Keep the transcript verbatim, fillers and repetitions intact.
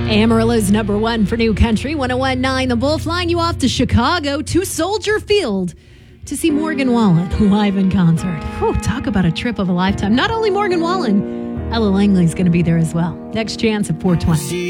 Amarillo's number one for New Country, one oh one point nine The Bull, flying you off to Chicago to Soldier Field to see Morgan Wallen live in concert. Whew, talk about a trip of a lifetime. Not only Morgan Wallen, Ella Langley's going to be there as well. Next chance at four twenty.